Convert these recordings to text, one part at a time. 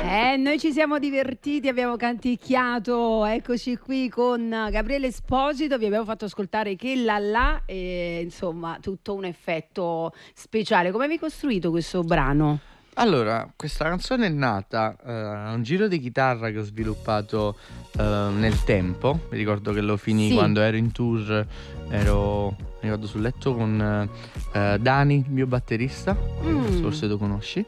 Noi ci siamo divertiti, abbiamo canticchiato, eccoci qui con Gabriele Esposito, vi abbiamo fatto ascoltare Che La La e insomma tutto un effetto speciale. Come hai costruito questo brano? Allora, questa canzone è nata a un giro di chitarra che ho sviluppato nel tempo. Mi ricordo che lo finì Sì. quando ero in tour, mi ricordo sul letto con Dani, il mio batterista, forse lo conosci.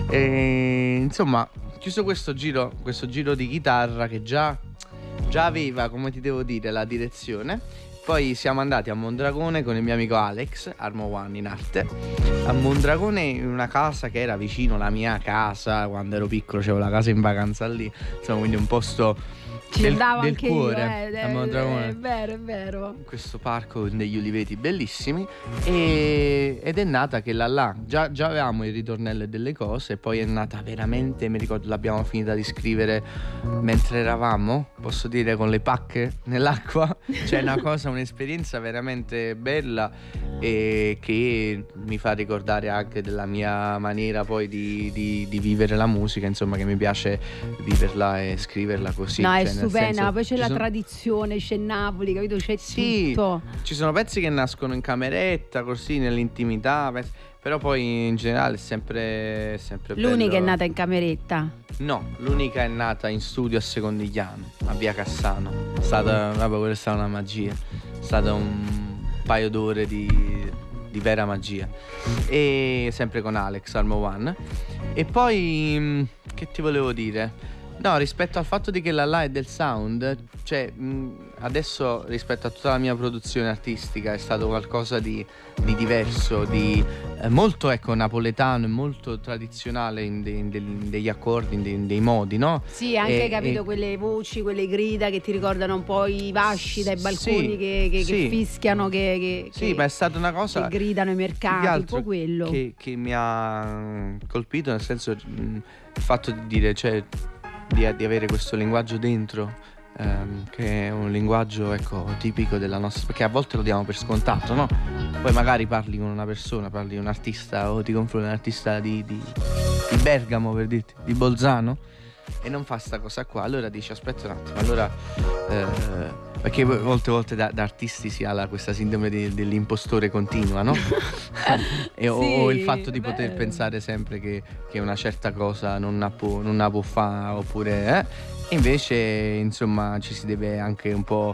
E insomma, chiuso questo giro di chitarra che già aveva, come ti devo dire, la direzione. Poi siamo andati a Mondragone con il mio amico Alex, Armo One in arte. A Mondragone, in una casa che era vicino alla mia casa, quando ero piccolo c'avevo la casa in vacanza lì, insomma, quindi un posto Ci andavo del anche cuore io, a Mondragone. è vero. In questo parco con degli uliveti bellissimi ed è nata Che La La. Già avevamo il ritornello e delle cose, e poi è nata veramente, mi ricordo, l'abbiamo finita di scrivere mentre eravamo, posso dire, con le pacche nell'acqua. Cioè un'esperienza veramente bella e che mi fa ricordare anche della mia maniera poi di vivere la musica, insomma, che mi piace viverla e scriverla così. No, cioè, è stupenda, poi c'è la sono... tradizione, c'è Napoli, capito? C'è tutto. Ci sono pezzi che nascono in cameretta, così, nell'intimità, però poi in generale è sempre bello. L'unica è nata in cameretta? No, l'unica è nata in studio a Secondigliano, a Via Cassano. È stata, quella è stata una magia, è stato un paio d'ore di vera magia. E sempre con Alex, Armo One. E poi, che ti volevo dire? No, rispetto al fatto di Che La La è del sound, cioè adesso rispetto a tutta la mia produzione artistica è stato qualcosa di diverso, di molto, ecco, napoletano e molto tradizionale in degli accordi, in dei modi, no? Sì, anche capito quelle voci, quelle grida che ti ricordano un po' i vasci dai balconi che fischiano, sì, ma è stata una cosa che gridano i mercati, un po' quello che mi ha colpito, nel senso il fatto di dire, cioè di avere questo linguaggio dentro, che è un linguaggio, ecco, tipico della nostra, perché a volte lo diamo per scontato, no? Poi magari parli con una persona, parli di un artista o ti confronti con un artista di Bergamo, per dirti, di Bolzano, e non fa sta cosa qua, allora dici aspetta un attimo, allora perché molte volte da artisti si ha questa sindrome dell'impostore continua, no? O il fatto di poter pensare sempre che una certa cosa non la può fare, oppure invece, insomma, ci si deve anche un po'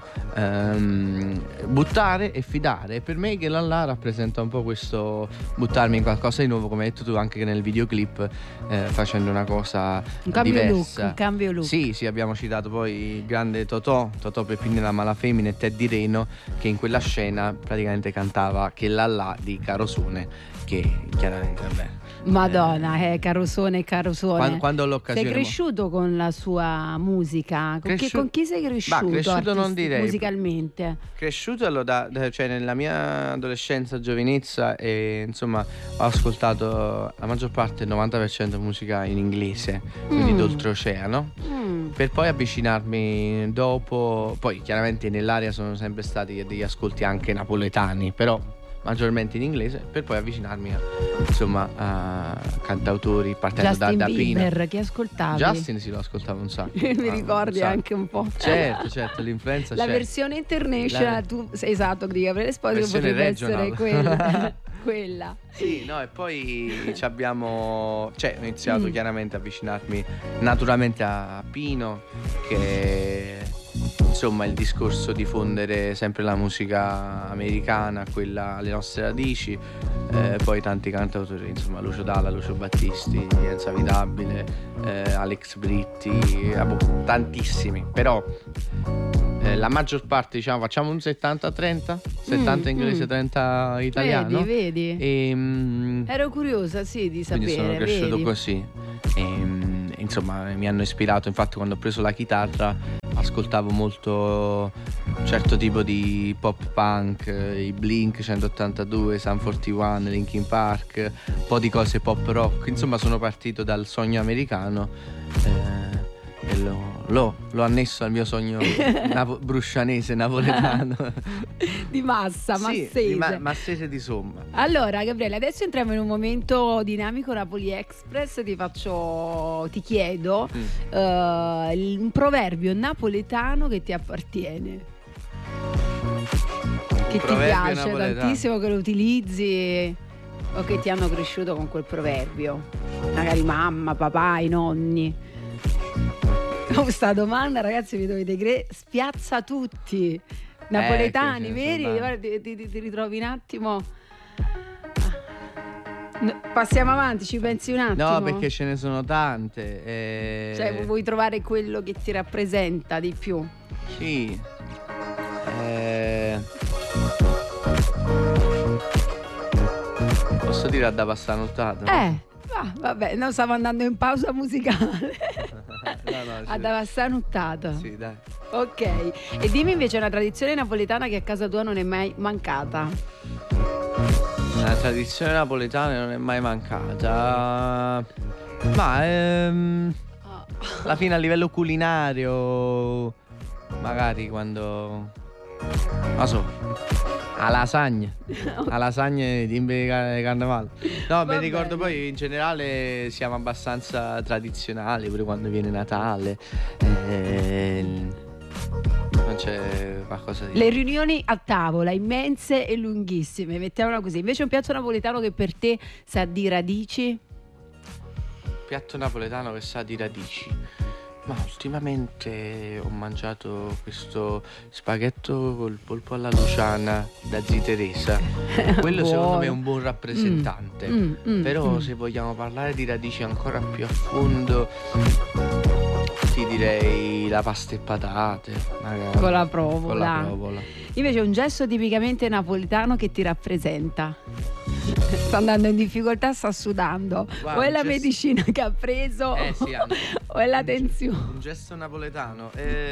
buttare e fidare. E per me Che La La rappresenta un po' questo buttarmi in qualcosa di nuovo, come hai detto tu anche nel videoclip, facendo una cosa diversa. Un cambio look. Sì, abbiamo citato poi il grande Totò Peppino la Malafemmina e Teddy Reno, che in quella scena praticamente cantava Che La La di Carosone, che chiaramente vabbè. Madonna, Carosone. Quando l'occasione. Sei cresciuto con la sua musica? Con chi sei cresciuto? Cresciuto non direi. Musicalmente? Cresciuto cioè nella mia adolescenza, giovinezza, e insomma ho ascoltato la maggior parte, il 90% musica in inglese, quindi d'oltreoceano, per poi avvicinarmi dopo. Poi chiaramente nell'area sono sempre stati degli ascolti anche napoletani, però maggiormente in inglese, per poi avvicinarmi a cantautori partendo da Pino. Justin Bieber, chi ascoltavi? Justin lo ascoltavo un sacco. Mi ricordi un anche un po'. Certo, l'influenza la c'è. Versione international, tu sei esatto, di Gabriele Esposito potrebbe essere quella. Sì, no, e poi ho iniziato chiaramente a avvicinarmi naturalmente a Pino, che insomma il discorso di fondere sempre la musica americana, quella alle nostre radici, poi tanti cantautori, insomma Lucio Dalla, Lucio Battisti, Enzo Avitabile, Alex Britti, tantissimi, però la maggior parte, diciamo, facciamo un 70-30, 70 inglese, 30 italiano. Vedi. Ero curiosa, sì, di sapere. Quindi sono cresciuto così. Insomma, mi hanno ispirato. Infatti, quando ho preso la chitarra, ascoltavo molto un certo tipo di pop punk, i Blink 182, Sum 41, Linkin Park, un po' di cose pop rock. Insomma, sono partito dal sogno americano e l'ho l'ho annesso al mio sogno bruscianese, napoletano. Di massa, Sì, massese. massese di somma. Allora, Gabriele, adesso entriamo in un momento dinamico Napoli Express. Ti chiedo un proverbio napoletano che ti appartiene, che ti piace napoletano tantissimo, che lo utilizzi o che ti hanno cresciuto con quel proverbio. Magari mamma, papà, i nonni. Questa domanda, ragazzi, vi dovete spiazza tutti. Napoletani, veri? Guarda, ti ritrovi un attimo. Passiamo avanti, ci pensi un attimo? No, perché ce ne sono tante. Cioè, vuoi trovare quello che ti rappresenta di più? Sì. Posso dire da passare nottata? Vabbè, noi stiamo andando in pausa musicale. No, Da passare nottata. Sì, dai. Ok. E dimmi invece una tradizione napoletana che a casa tua non è mai mancata. La tradizione napoletana non è mai mancata. Ma alla fine a livello culinario, magari quando, non so, a lasagna. A lasagna di carnevale. No, mi ricordo bene. poi in generale siamo abbastanza tradizionali pure quando viene Natale. Non c'è qualcosa di... Le riunioni a tavola, immense e lunghissime, mettiamola così. Invece un piatto napoletano che per te sa di radici? Piatto napoletano che sa di radici. Ma ultimamente ho mangiato questo spaghetto col polpo alla luciana da zia Teresa. Quello secondo me è un buon rappresentante. Però se vogliamo parlare di radici ancora più a fondo, ti direi la pasta e patate, magari. Con la provola. Con la provola. Invece un gesto tipicamente napoletano che ti rappresenta. Sta andando in difficoltà, sta sudando. Guarda, o è la medicina che ha preso sì, o è la tensione. Un gesto napoletano.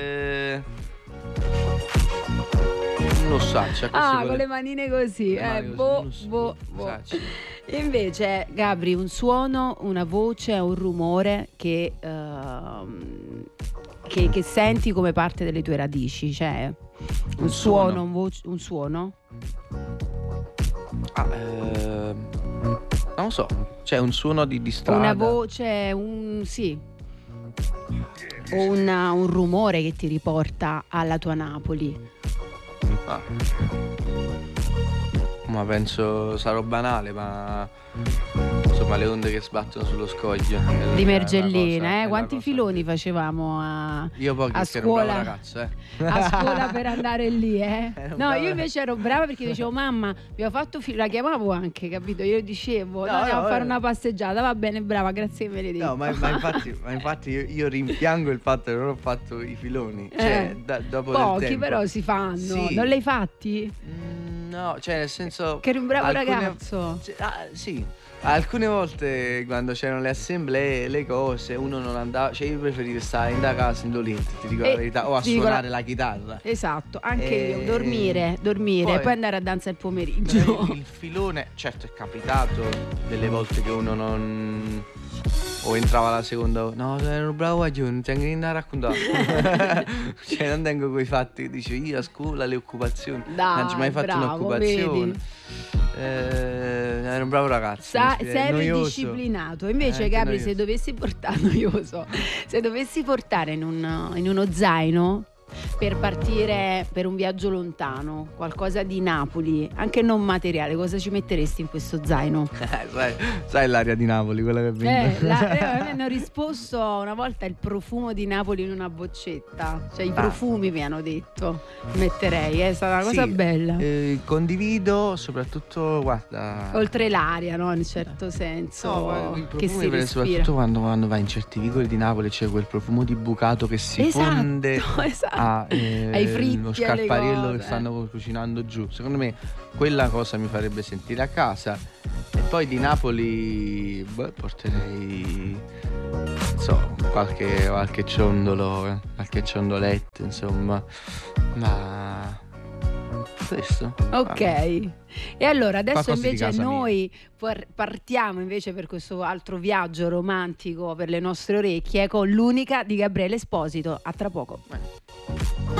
Non so, con le manine così. Boh. Invece, Gabri, un suono, una voce, un rumore che senti come parte delle tue radici, cioè un suono, un suono? Non lo so, cioè un suono di strada. Una voce, sì. O un rumore che ti riporta alla tua Napoli. Ma penso sarò banale, ma insomma le onde che sbattono sullo scoglio di Mergellina, quanti filoni facevamo io pochi, a scuola, ragazzo, a scuola per andare lì, No, brava. Io invece ero brava perché dicevo mamma, abbiamo fatto la chiamavo anche, capito? Io dicevo andiamo a fare una passeggiata, va bene, brava, grazie che me l'hai detto. No, ma infatti io rimpiango il fatto che non ho fatto i filoni, cioè dopo pochi del tempo. però si fanno, sì. Non li hai fatti? No, cioè nel senso che eri un bravo ragazzo. Sì. Alcune volte quando c'erano le assemblee, le cose, uno non andava, cioè io preferivo stare in da casa indolente, ti dico la verità, o a suonare la chitarra. Esatto, anche io, dormire e poi andare a danza il pomeriggio. Il filone, certo è capitato delle volte che uno non... O entrava la seconda, no, ero bravo a non tengo niente da raccontare. Cioè non tengo quei fatti che dice io a scuola, le occupazioni. Dai, non ho mai fatto un'occupazione. Vedi? Ero un bravo ragazzo. Sei disciplinato. Invece, Gabri, se dovessi portare in uno zaino per partire per un viaggio lontano, qualcosa di Napoli, anche non materiale, cosa ci metteresti in questo zaino? Sai l'aria di Napoli, quella che viene. Mi hanno risposto una volta il profumo di Napoli in una boccetta, cioè i profumi mi hanno detto metterei, è stata una cosa bella. Condivido, soprattutto, guarda, oltre l'aria, no, in un certo senso, i che si respira. soprattutto quando vai in certi vicoli di Napoli c'è quel profumo di bucato che si fonde ai fritti, lo scarpariello che stanno cucinando giù. Secondo me quella cosa mi farebbe sentire a casa. E poi di Napoli porterei, non so, qualche ciondolo, qualche ciondoletto, insomma. Ma Questo. Ok, Ah, e allora adesso qualcosa di invece casa mia. noi partiamo invece per questo altro viaggio romantico per le nostre orecchie con l'unica di Gabriele Esposito. A tra poco. Beh.